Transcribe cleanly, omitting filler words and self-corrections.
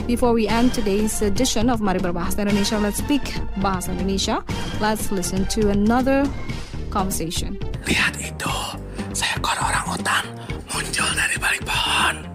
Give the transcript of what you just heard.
Before we end today's edition of Mari Berbahasa Indonesia, let's speak Bahasa Indonesia. Let's listen to another conversation. Lihat itu, seekor orangutan muncul dari balik pohon.